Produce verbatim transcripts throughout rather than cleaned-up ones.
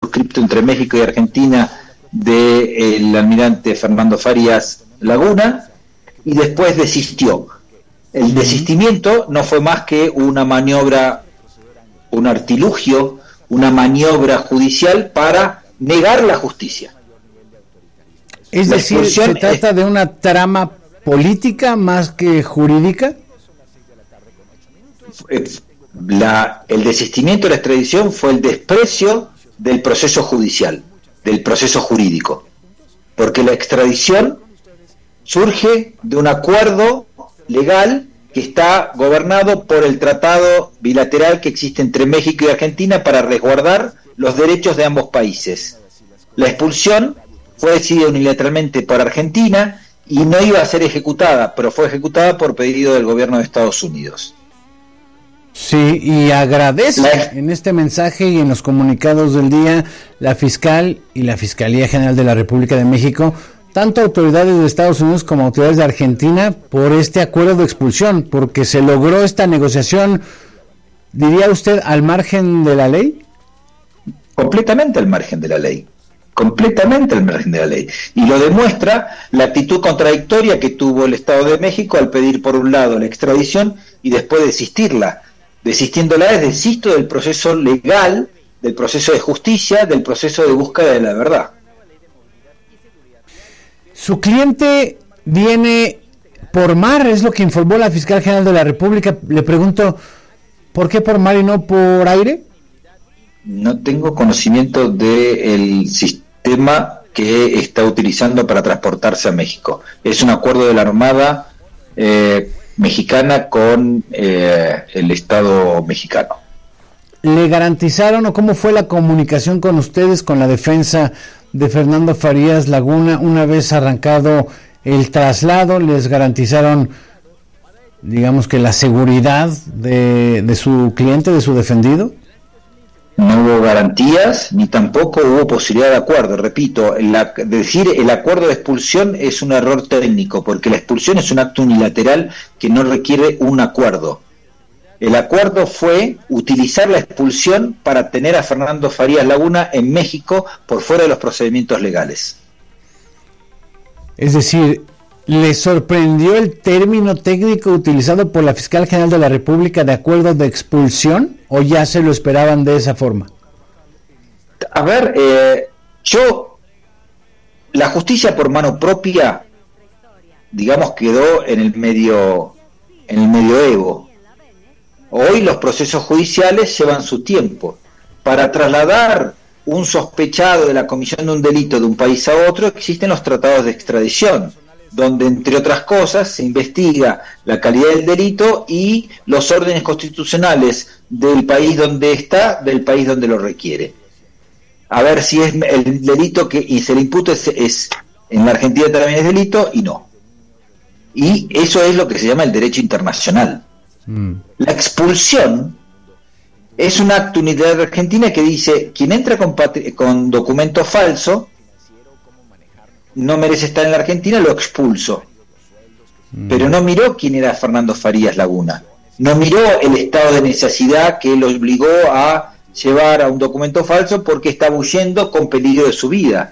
suscripto entre México y Argentina del almirante Fernando Farías Laguna, y después desistió. El desistimiento no fue más que una maniobra, un artilugio, una maniobra judicial para negar la justicia. Es La decir, ¿se trata es, de una trama política más que jurídica? La, el desistimiento de la extradición fue el desprecio del proceso judicial, del proceso jurídico, porque la extradición surge de un acuerdo legal que está gobernado por el tratado bilateral que existe entre México y Argentina para resguardar los derechos de ambos países. La expulsión fue decidida unilateralmente por Argentina y no iba a ser ejecutada, pero fue ejecutada por pedido del gobierno de Estados Unidos. Sí, y agradece la... en este mensaje y en los comunicados del día la fiscal y la Fiscalía General de la República de México, tanto autoridades de Estados Unidos como autoridades de Argentina, por este acuerdo de expulsión, porque se logró esta negociación, diría usted, al margen de la ley. Completamente al margen de la ley, completamente al margen de la ley, y lo demuestra la actitud contradictoria que tuvo el Estado de México al pedir por un lado la extradición y después desistirla. Desistiéndola es desisto del proceso legal, del proceso de justicia, del proceso de búsqueda de la verdad. Su cliente viene por mar, es lo que informó la Fiscal General de la República. Le pregunto, ¿por qué por mar y no por aire? No tengo conocimiento del sistema que está utilizando para transportarse a México. Es un acuerdo de la Armada eh, mexicana con eh, el Estado mexicano. ¿Le garantizaron o cómo fue la comunicación con ustedes, con la defensa de Fernando Farías Laguna, una vez arrancado el traslado? ¿Les garantizaron, digamos que la seguridad de, de su cliente, de su defendido? No hubo garantías, ni tampoco hubo posibilidad de acuerdo. Repito, la, decir el acuerdo de expulsión es un error técnico, porque la expulsión es un acto unilateral que no requiere un acuerdo. El acuerdo fue utilizar la expulsión para tener a Fernando Farías Laguna en México por fuera de los procedimientos legales. Es decir, ¿le sorprendió el término técnico utilizado por la Fiscal General de la República de acuerdo de expulsión o ya se lo esperaban de esa forma? A ver, eh, yo, la justicia por mano propia, digamos, quedó en el medio, en el medioevo. Hoy los procesos judiciales llevan su tiempo. Para trasladar un sospechado de la comisión de un delito de un país a otro, existen los tratados de extradición, donde entre otras cosas se investiga la calidad del delito y los órdenes constitucionales del país donde está, del país donde lo requiere. A ver si es el delito que y se le imputa es, es en la Argentina también es delito y no. Y eso es lo que se llama el derecho internacional. Mm. La expulsión es un acto unilateral de Argentina que dice: quien entra con, patri- con documento falso no merece estar en la Argentina, lo expulso. Mm. Pero no miró quién era Fernando Farías Laguna, no miró el estado de necesidad que lo obligó a llevar a un documento falso porque estaba huyendo con peligro de su vida.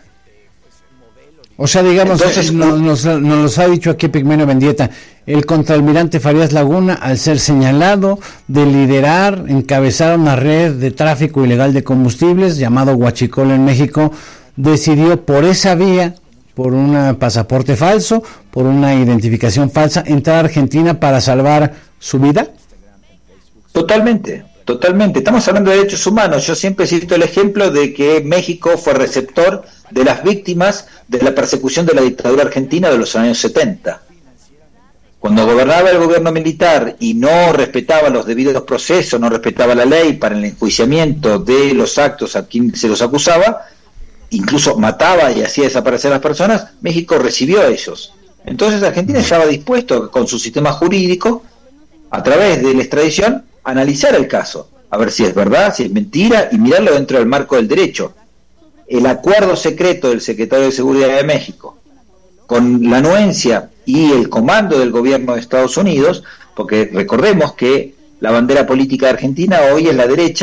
O sea, digamos, Entonces, nos, nos, nos los ha dicho aquí Pigmenio Mendieta, el contraalmirante Farías Laguna, al ser señalado de liderar, encabezar una red de tráfico ilegal de combustibles llamado Huachicol en México, decidió por esa vía, por un pasaporte falso, por una identificación falsa, entrar a Argentina para salvar su vida. Totalmente, totalmente. Estamos hablando de derechos humanos. Yo siempre cito el ejemplo de que México fue receptor de las víctimas de la persecución de la dictadura argentina de los años setenta. Cuando gobernaba el gobierno militar y no respetaba los debidos procesos, no respetaba la ley para el enjuiciamiento de los actos a quien se los acusaba, incluso mataba y hacía desaparecer a las personas, México recibió a ellos. Entonces Argentina estaba dispuesto con su sistema jurídico, a través de la extradición, a analizar el caso, a ver si es verdad, si es mentira, y mirarlo dentro del marco del derecho. El acuerdo secreto del secretario de Seguridad de México, con la anuencia y el comando del gobierno de Estados Unidos, porque recordemos que la bandera política de Argentina hoy es la derecha,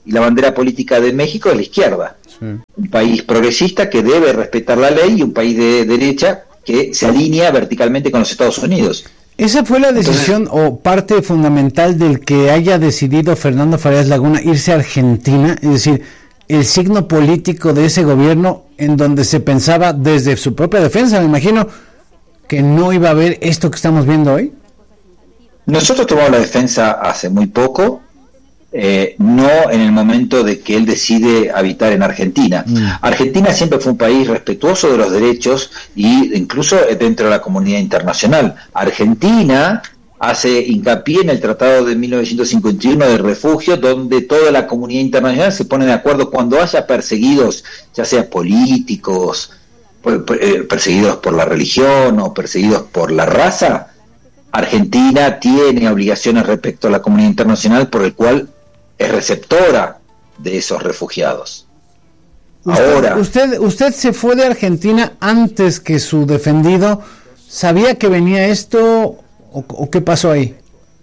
y la bandera política de México es la izquierda. Sí. Un país progresista que debe respetar la ley y un país de derecha que se alinea verticalmente con los Estados Unidos. ¿Esa fue la decisión Entonces, o parte fundamental del que haya decidido Fernando Farías Laguna irse a Argentina? Es decir, el signo político de ese gobierno en donde se pensaba desde su propia defensa, me imagino, que no iba a haber esto que estamos viendo hoy. Nosotros tomamos la defensa hace muy poco, eh, no en el momento de que él decide habitar en Argentina. Mm. Argentina siempre fue un país respetuoso de los derechos y incluso dentro de la comunidad internacional. Argentina hace hincapié en el Tratado de mil novecientos cincuenta y uno de refugio, donde toda la comunidad internacional se pone de acuerdo cuando haya perseguidos, ya sea políticos, perseguidos por la religión o perseguidos por la raza. Argentina tiene obligaciones respecto a la comunidad internacional por el cual es receptora de esos refugiados. Usted, Ahora, usted, usted se fue de Argentina antes que su defendido. ¿Sabía que venía esto o, o qué pasó ahí?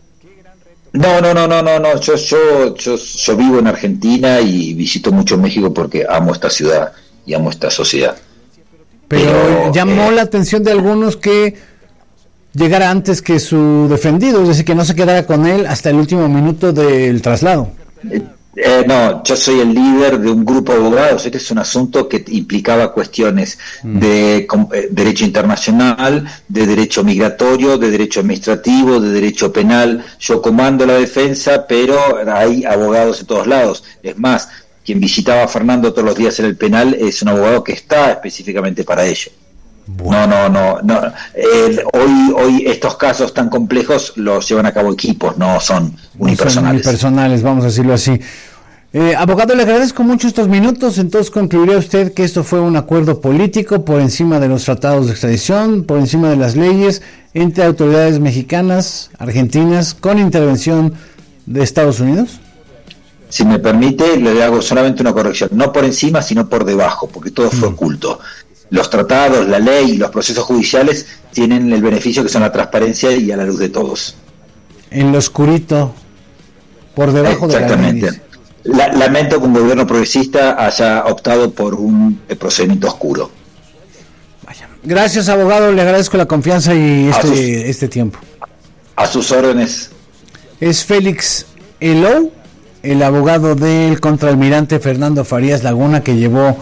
No, no, no, no, no, no. Yo, yo, yo, yo vivo en Argentina y visito mucho México porque amo esta ciudad y amo esta sociedad. Pero, Pero llamó eh, la atención de algunos que llegara antes que su defendido, es decir, que no se quedara con él hasta el último minuto del traslado. Eh, eh, no, yo soy el líder de un grupo de abogados. Este es un asunto que implicaba cuestiones mm. de com, eh, derecho internacional, de derecho migratorio, de derecho administrativo, de derecho penal. Yo comando la defensa, pero hay abogados de todos lados. Es más, quien visitaba a Fernando todos los días en el penal es un abogado que está específicamente para ello. Bueno. No, no, no, no. Eh, hoy, hoy estos casos tan complejos los llevan a cabo equipos, no son unipersonales. No son unipersonales, vamos a decirlo así. Eh, abogado, le agradezco mucho estos minutos. Entonces, ¿concluiría usted que esto fue un acuerdo político por encima de los tratados de extradición, por encima de las leyes, entre autoridades mexicanas, argentinas, con intervención de Estados Unidos? Si me permite, le hago solamente una corrección. No por encima, sino por debajo, porque todo fue mm. oculto. Los tratados, la ley y los procesos judiciales tienen el beneficio que son la transparencia y a la luz de todos. En lo oscurito, por debajo de la ley. Exactamente. La, lamento que un gobierno progresista haya optado por un eh, procedimiento oscuro. Vaya. Gracias, abogado, le agradezco la confianza y este, sus, este tiempo. A sus órdenes. Es Félix Elou, el abogado del contraalmirante Fernando Farías Laguna, que llevó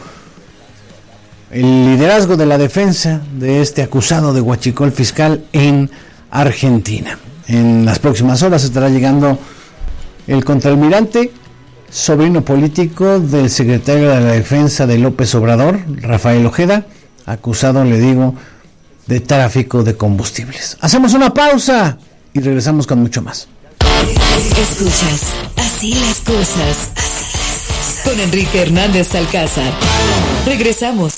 el liderazgo de la defensa de este acusado de huachicol fiscal en Argentina. En las próximas horas estará llegando el contraalmirante, sobrino político del secretario de la Defensa de López Obrador, Rafael Ojeda, acusado, le digo, de tráfico de combustibles. Hacemos una pausa y regresamos con mucho más. Escuchas Así las cosas, así las cosas, con Enrique Hernández Alcázar. Regresamos.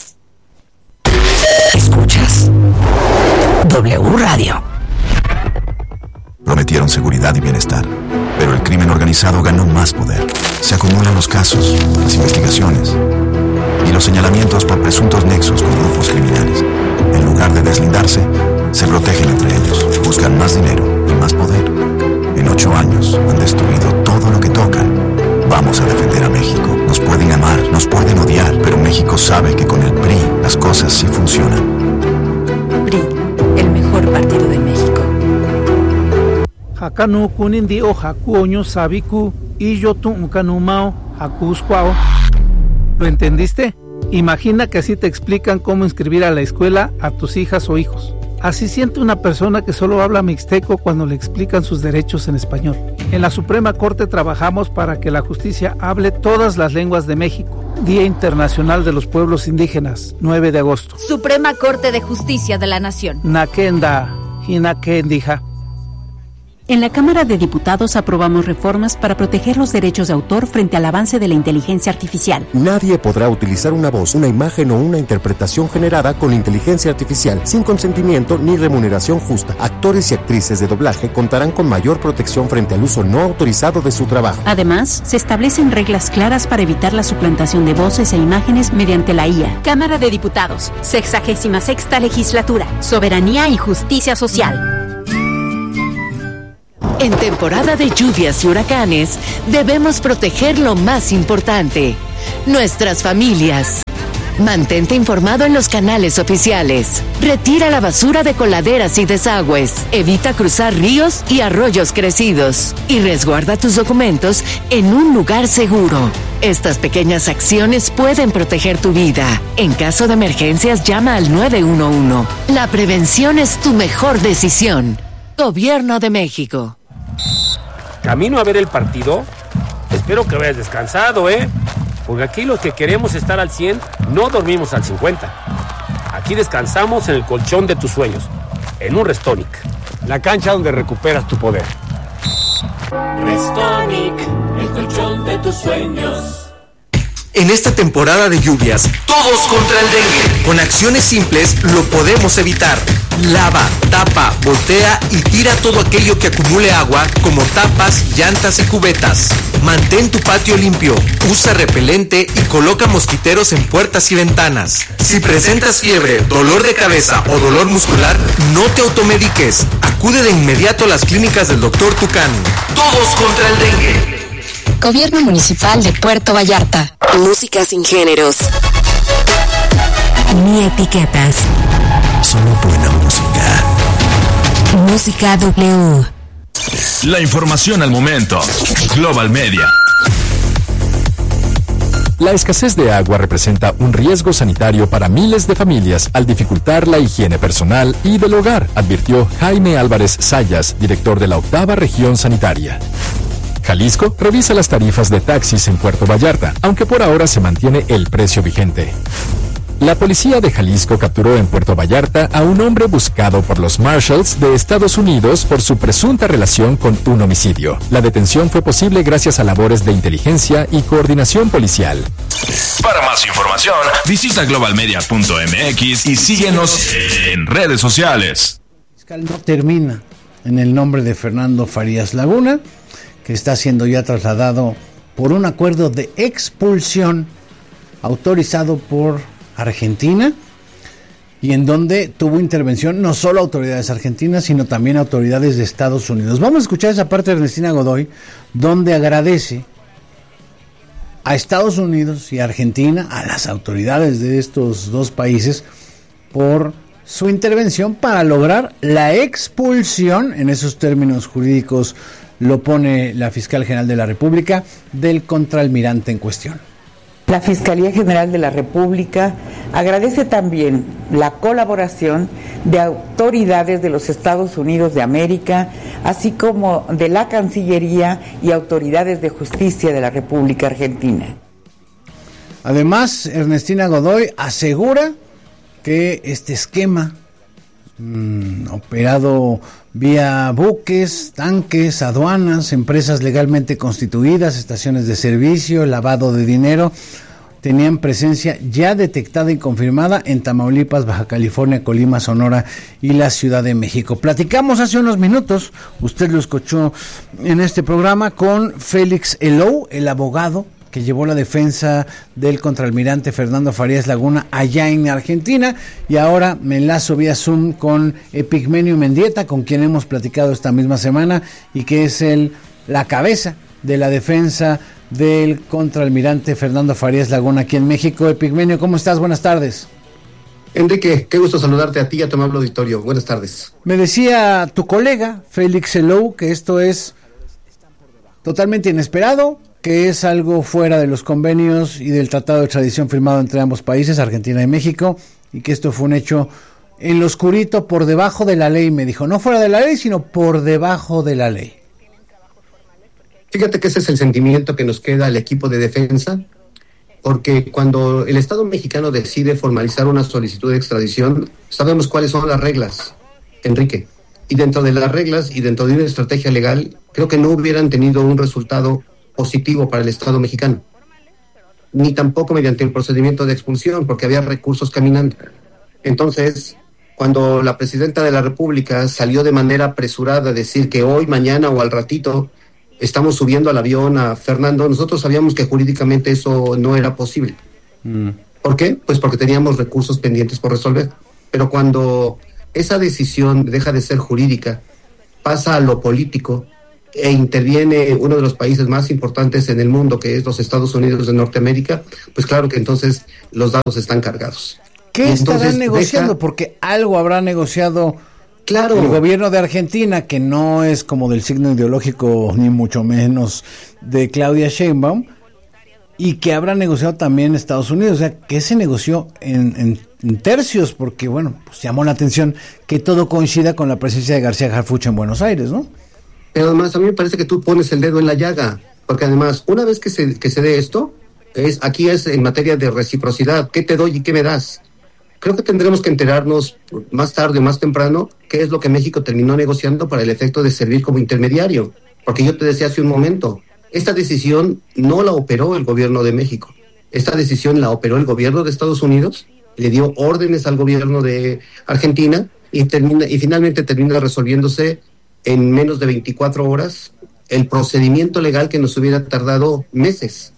Escuchas W Radio. Prometieron seguridad y bienestar, pero el crimen organizado ganó más poder. Se acumulan los casos, las investigaciones y los señalamientos por presuntos nexos con grupos criminales. En lugar de deslindarse, se protegen entre ellos, buscan más dinero y más poder. En ocho años han destruido todo lo que tocan. Vamos a defender a México. Nos pueden amar, nos pueden odiar, pero México sabe que con el P R I las cosas sí funcionan. P R I, el mejor partido de México. Hakanu kunindi o hakuoño sabiku y yo tu ukanumao hakuskwao. ¿Lo entendiste? Imagina que así te explican cómo inscribir a la escuela a tus hijas o hijos. Así siente una persona que solo habla mixteco cuando le explican sus derechos en español. En la Suprema Corte trabajamos para que la justicia hable todas las lenguas de México. Día Internacional de los Pueblos Indígenas, nueve de agosto. Suprema Corte de Justicia de la Nación. Nakenda, Hinakendija. En la Cámara de Diputados aprobamos reformas para proteger los derechos de autor frente al avance de la inteligencia artificial. Nadie podrá utilizar una voz, una imagen o una interpretación generada con inteligencia artificial sin consentimiento ni remuneración justa. Actores y actrices de doblaje contarán con mayor protección frente al uso no autorizado de su trabajo. Además, se establecen reglas claras para evitar la suplantación de voces e imágenes mediante la I A. Cámara de Diputados, sexagésima sexta legislatura, soberanía y justicia social. En temporada de lluvias y huracanes, debemos proteger lo más importante, nuestras familias. Mantente informado en los canales oficiales. Retira la basura de coladeras y desagües. Evita cruzar ríos y arroyos crecidos. Y resguarda tus documentos en un lugar seguro. Estas pequeñas acciones pueden proteger tu vida. En caso de emergencias, llama al nueve uno uno. La prevención es tu mejor decisión. Gobierno de México. ¿Camino a ver el partido? Espero que vayas descansado, ¿eh? Porque aquí los que queremos estar al cien, no dormimos al cincuenta. Aquí descansamos en el colchón de tus sueños, en un Restonic. La cancha donde recuperas tu poder. Restonic, el colchón de tus sueños. En esta temporada de lluvias, todos contra el dengue. Con acciones simples lo podemos evitar. Lava, tapa, voltea y tira todo aquello que acumule agua, como tapas, llantas y cubetas. Mantén tu patio limpio, usa repelente y coloca mosquiteros en puertas y ventanas. Si presentas fiebre, dolor de cabeza o dolor muscular, no te automediques. Acude de inmediato a las clínicas del doctor Tucán. Todos contra el dengue. Gobierno Municipal de Puerto Vallarta. Música sin géneros ni etiquetas. Solo buena música. Música W. La información al momento. Global Media. La escasez de agua representa un riesgo sanitario para miles de familias al dificultar la higiene personal y del hogar, advirtió Jaime Álvarez Sayas, director de la octava región sanitaria. Jalisco revisa las tarifas de taxis en Puerto Vallarta, aunque por ahora se mantiene el precio vigente. La policía de Jalisco capturó en Puerto Vallarta a un hombre buscado por los Marshals de Estados Unidos por su presunta relación con un homicidio. La detención fue posible gracias a labores de inteligencia y coordinación policial. Para más información, visita global media punto m x y síguenos en redes sociales. El fiscal no termina en el nombre de Fernando Farías Laguna, que está siendo ya trasladado por un acuerdo de expulsión autorizado por Argentina, y en donde tuvo intervención no solo autoridades argentinas, sino también autoridades de Estados Unidos. Vamos a escuchar esa parte de Ernestina Godoy, donde agradece a Estados Unidos y a Argentina, a las autoridades de estos dos países, por su intervención para lograr la expulsión, en esos términos jurídicos lo pone la Fiscal General de la República, del contraalmirante en cuestión. La Fiscalía General de la República agradece también la colaboración de autoridades de los Estados Unidos de América, así como de la Cancillería y autoridades de justicia de la República Argentina. Además, Ernestina Godoy asegura que este esquema mmm, operado vía buques, tanques, aduanas, empresas legalmente constituidas, estaciones de servicio, lavado de dinero, tenían presencia ya detectada y confirmada en Tamaulipas, Baja California, Colima, Sonora y la Ciudad de México. Platicamos hace unos minutos, usted lo escuchó en este programa, con Félix Elou, el abogado que llevó la defensa del contraalmirante Fernando Farías Laguna allá en Argentina, y ahora me enlazo vía Zoom con Epigmenio Mendieta, con quien hemos platicado esta misma semana y que es el la cabeza de la defensa del contraalmirante Fernando Farías Laguna aquí en México. Epigmenio, ¿cómo estás? Buenas tardes. Enrique, qué gusto saludarte a ti y a tu amable auditorio. Buenas tardes. Me decía tu colega Félix Elou que esto es totalmente inesperado, que es algo fuera de los convenios y del tratado de extradición firmado entre ambos países, Argentina y México, y que esto fue un hecho en lo oscurito, por debajo de la ley, me dijo, no fuera de la ley, sino por debajo de la ley. Fíjate que ese es el sentimiento que nos queda al equipo de defensa, porque cuando el Estado mexicano decide formalizar una solicitud de extradición, sabemos cuáles son las reglas, Enrique, y dentro de las reglas y dentro de una estrategia legal, creo que no hubieran tenido un resultado positivo para el Estado mexicano, ni tampoco mediante el procedimiento de expulsión, porque había recursos caminando. Entonces, cuando la presidenta de la República salió de manera apresurada a decir que hoy, mañana o al ratito estamos subiendo al avión a Fernando, nosotros sabíamos que jurídicamente eso no era posible. Mm. ¿Por qué? Pues porque teníamos recursos pendientes por resolver. Pero cuando esa decisión deja de ser jurídica, pasa a lo político, e interviene uno de los países más importantes en el mundo, que es los Estados Unidos de Norteamérica, pues claro que entonces los dados están cargados. ¿Qué estarán negociando? Deja... Porque algo habrá negociado claro. el gobierno de Argentina, que no es como del signo ideológico, ni mucho menos de Claudia Sheinbaum, y que habrá negociado también Estados Unidos. O sea, que se negoció en, en, en tercios, porque bueno, pues llamó la atención que todo coincida con la presencia de García Harfuch en Buenos Aires, ¿no? Pero además a mí me parece que tú pones el dedo en la llaga, porque además una vez que se que se dé esto, es aquí es en materia de reciprocidad, ¿qué te doy y qué me das? Creo que tendremos que enterarnos más tarde o más temprano qué es lo que México terminó negociando para el efecto de servir como intermediario, porque yo te decía hace un momento, esta decisión no la operó el gobierno de México, esta decisión la operó el gobierno de Estados Unidos, le dio órdenes al gobierno de Argentina y termina y finalmente termina resolviéndose en menos de veinticuatro horas el procedimiento legal que nos hubiera tardado meses.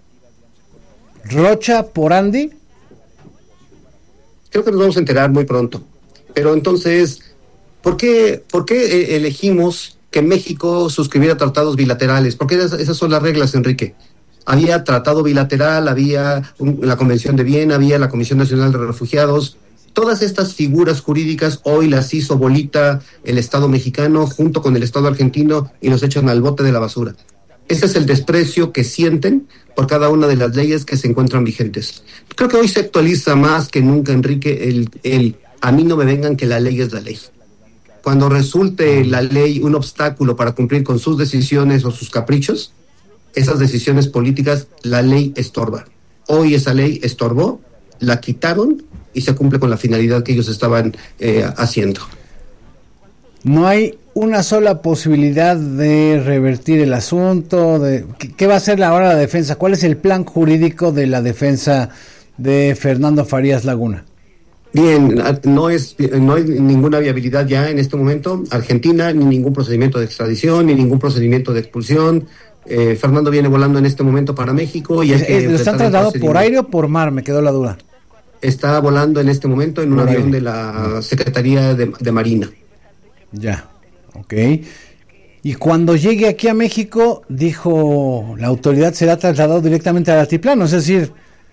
¿Rocha por Andy? Creo que nos vamos a enterar muy pronto. Pero entonces, ¿por qué, por qué elegimos que México suscribiera tratados bilaterales? Porque esas, esas son las reglas, Enrique. Había tratado bilateral, había un, la Convención de Viena, había la Comisión Nacional de Refugiados. Todas estas figuras jurídicas hoy las hizo bolita el Estado mexicano junto con el Estado argentino y los echan al bote de la basura. Ese es el desprecio que sienten por cada una de las leyes que se encuentran vigentes. Creo que hoy se actualiza más que nunca, Enrique, el, el a mí no me vengan que la ley es la ley. Cuando resulte la ley un obstáculo para cumplir con sus decisiones o sus caprichos, esas decisiones políticas, la ley estorba. Hoy esa ley estorbó, la quitaron y se cumple con la finalidad que ellos estaban eh, haciendo. No hay una sola posibilidad de revertir el asunto. De ¿qué, qué va a hacer ahora la defensa? ¿Cuál es el plan jurídico de la defensa de Fernando Farías Laguna? Bien, no es no hay ninguna viabilidad ya en este momento. Argentina, ni ningún procedimiento de extradición, ni ningún procedimiento de expulsión. Eh, Fernando viene volando en este momento para México. Y es, ¿Lo están trasladando por aire o por mar? Me quedó la duda. Está volando en este momento en un por avión aire. de la Secretaría de, de Marina. Ya, ok. Y cuando llegue aquí a México, dijo la autoridad, será trasladado directamente al altiplano, es decir...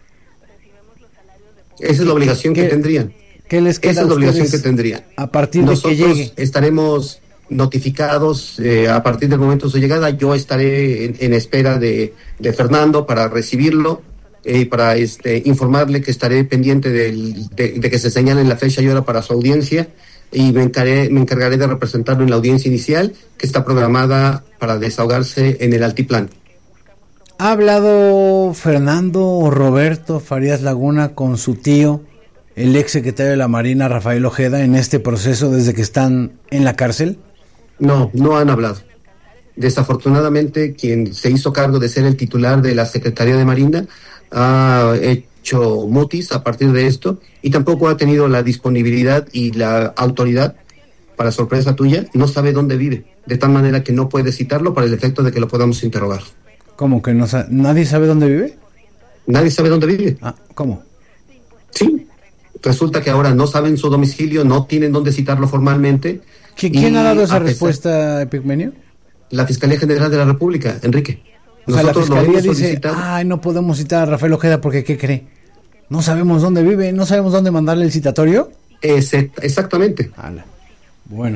Esa es la obligación que, que tendrían. ¿Qué les queda? Esa es la obligación que tendrían. A partir Nosotros de que llegue. Estaremos notificados eh, a partir del momento de su llegada. Yo estaré en, en espera de, de Fernando para recibirlo y eh, para este, informarle que estaré pendiente del, de, de que se señalen la fecha y hora para su audiencia. Y me encargaré, me encargaré de representarlo en la audiencia inicial, que está programada para desahogarse en el altiplano. ¿Ha hablado Fernando o Roberto Farías Laguna con su tío, el ex secretario de la Marina, Rafael Ojeda, en este proceso desde que están en la cárcel? No, no han hablado. Desafortunadamente, quien se hizo cargo de ser el titular de la Secretaría de Marina ha hecho mutis a partir de esto y tampoco ha tenido la disponibilidad y la autoridad, para sorpresa tuya, no sabe dónde vive, de tal manera que no puede citarlo para el efecto de que lo podamos interrogar. ¿Cómo que no sabe? ¿Nadie sabe dónde vive? Nadie sabe dónde vive. Ah, ¿cómo? Sí, resulta que ahora no saben su domicilio, no tienen dónde citarlo formalmente. ¿Quién ha dado esa respuesta, Epigmenio? La Fiscalía General de la República, Enrique. O sea, la Fiscalía dice, ay, no podemos citar a Rafael Ojeda porque, ¿qué cree? No sabemos dónde vive, no sabemos dónde mandarle el citatorio. Ese, exactamente. Ala. Bueno,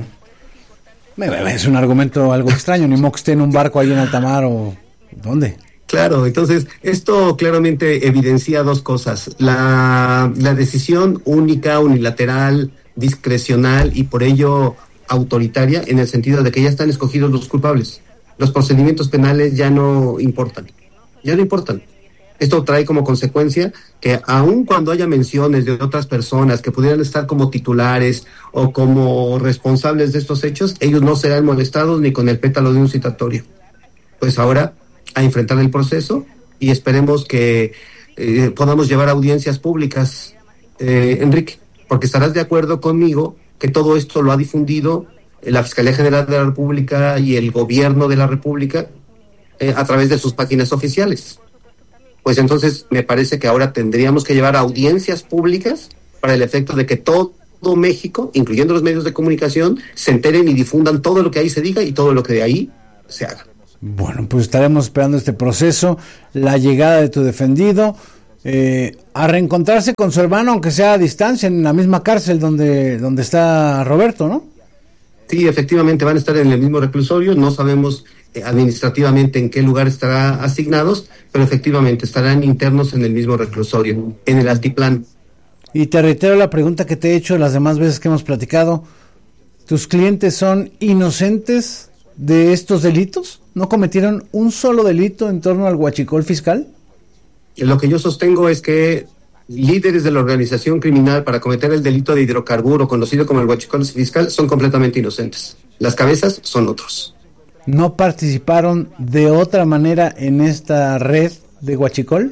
es un argumento algo extraño, ni modo que esté en un barco ahí en alta mar o... ¿Dónde? Claro, entonces esto claramente evidencia dos cosas. La, la decisión única, unilateral, discrecional y por ello autoritaria, en el sentido de que ya están escogidos los culpables. Los procedimientos penales ya no importan, ya no importan. Esto trae como consecuencia que aun cuando haya menciones de otras personas que pudieran estar como titulares o como responsables de estos hechos, ellos no serán molestados ni con el pétalo de un citatorio. Pues ahora a enfrentar el proceso y esperemos que eh, podamos llevar audiencias públicas, eh, Enrique, porque estarás de acuerdo conmigo que todo esto lo ha difundido la Fiscalía General de la República y el Gobierno de la República eh, a través de sus páginas oficiales. Pues entonces me parece que ahora tendríamos que llevar audiencias públicas para el efecto de que todo México, incluyendo los medios de comunicación, se enteren y difundan todo lo que ahí se diga y todo lo que de ahí se haga. Bueno, pues estaremos esperando este proceso, la llegada de tu defendido, eh, a reencontrarse con su hermano, aunque sea a distancia, en la misma cárcel donde, donde está Roberto, ¿no? Sí, efectivamente van a estar en el mismo reclusorio, no sabemos eh, administrativamente en qué lugar estarán asignados, pero efectivamente estarán internos en el mismo reclusorio, en el altiplano. Y te reitero la pregunta que te he hecho las demás veces que hemos platicado, ¿tus clientes son inocentes de estos delitos? ¿No cometieron un solo delito en torno al huachicol fiscal? Lo que yo sostengo es que líderes de la organización criminal para cometer el delito de hidrocarburo, conocido como el huachicol fiscal, son completamente inocentes. Las cabezas son otros. ¿No participaron de otra manera en esta red de huachicol?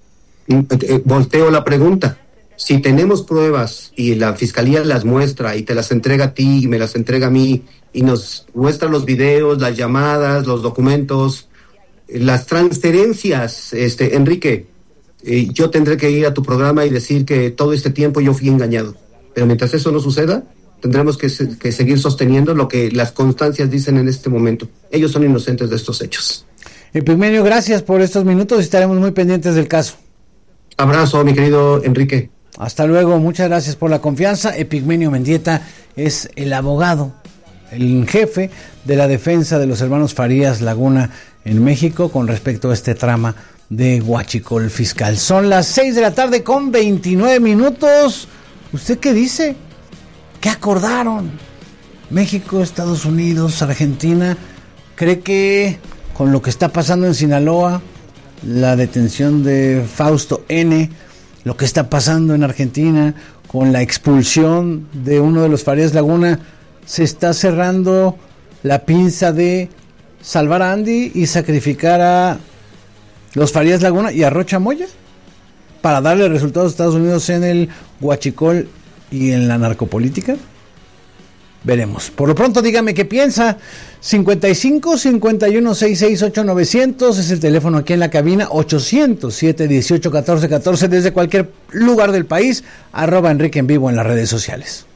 Volteo la pregunta. Si tenemos pruebas y la fiscalía las muestra y te las entrega a ti y me las entrega a mí y nos muestra los videos, las llamadas, los documentos, las transferencias, este Enrique, eh, yo tendré que ir a tu programa y decir que todo este tiempo yo fui engañado. Pero mientras eso no suceda, tendremos que, que seguir sosteniendo lo que las constancias dicen en este momento. Ellos son inocentes de estos hechos. Epigmenio, gracias por estos minutos y estaremos muy pendientes del caso. Abrazo, mi querido Enrique. Hasta luego, muchas gracias por la confianza. Epigmenio Mendieta es el abogado, el jefe de la defensa de los hermanos Farías Laguna en México con respecto a este trama de huachicol fiscal. Son las seis de la tarde con veintinueve minutos. ¿Usted qué dice? ¿Qué acordaron? México, Estados Unidos, Argentina. ¿Cree que con lo que está pasando en Sinaloa, la detención de Fausto N., lo que está pasando en Argentina con la expulsión de uno de los Farías Laguna, se está cerrando la pinza de salvar a Andy y sacrificar a los Farías Laguna y a Rocha Moya para darle resultados a Estados Unidos en el huachicol y en la narcopolítica? Veremos. Por lo pronto, dígame qué piensa. cincuenta y cinco, cincuenta y uno, sesenta y seis, ocho mil novecientos es el teléfono aquí en la cabina. Ochocientos siete, dieciocho, catorce, catorce desde cualquier lugar del país. Arroba Enrique en vivo en las redes sociales.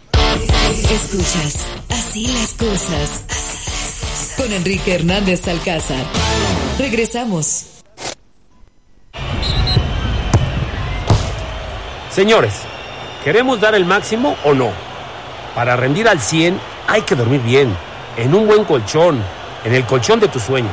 Escuchas Así las cosas, así las cosas, con Enrique Hernández Alcázar. Regresamos. Señores, ¿queremos dar el máximo o no? Para rendir al cien hay que dormir bien, en un buen colchón, en el colchón de tus sueños.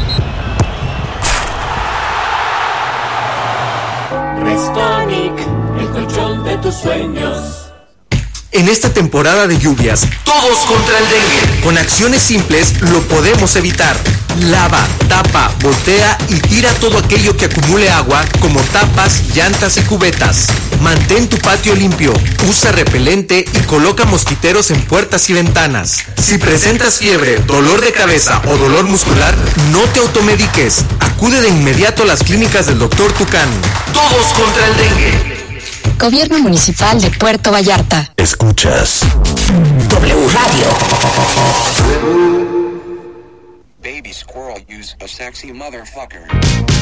Restonic, el colchón de tus sueños. En esta temporada de lluvias, todos contra el dengue. Con acciones simples lo podemos evitar. Lava, tapa, voltea y tira todo aquello que acumule agua, como tapas, llantas y cubetas. Mantén tu patio limpio, usa repelente y coloca mosquiteros en puertas y ventanas. Si presentas fiebre, dolor de cabeza o dolor muscular, no te automediques. Acude de inmediato a las clínicas del doctor Tucán. Todos contra el dengue. Gobierno Municipal de Puerto Vallarta. Escuchas W Radio. Baby squirrel use a sexy motherfucker.